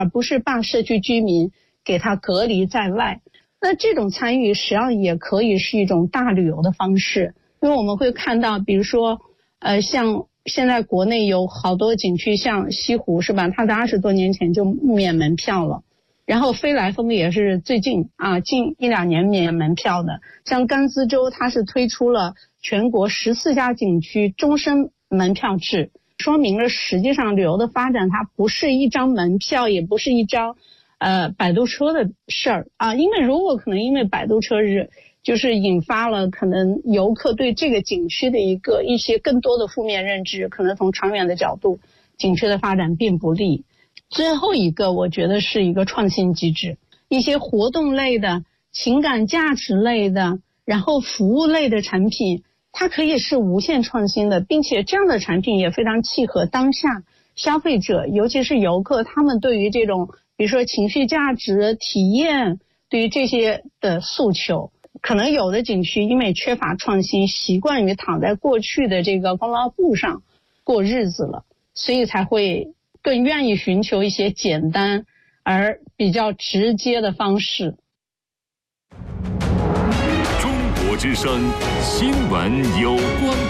而不是把社区居民给他隔离在外。那这种参与实际上也可以是一种大旅游的方式，因为我们会看到，比如说，像现在国内有好多景区，像西湖是吧？它在20多年前就免门票了。然后飞来峰也是最近近1-2年免门票的。像甘孜州，它是推出了全国14家景区终身门票制，说明了实际上旅游的发展它不是一张门票，也不是一张摆渡车的事儿啊。因为如果可能因为摆渡车就是引发了可能游客对这个景区的一些更多的负面认知，可能从长远的角度景区的发展并不利。最后一个我觉得是一个创新机制，一些活动类的、情感价值类的，然后服务类的产品，它可以是无限创新的，并且这样的产品也非常契合当下消费者，尤其是游客，他们对于这种比如说情绪价值、体验，对于这些的诉求。可能有的景区因为缺乏创新，习惯于躺在过去的这个功劳簿上过日子了，所以才会更愿意寻求一些简单而比较直接的方式。 中国之声新闻有观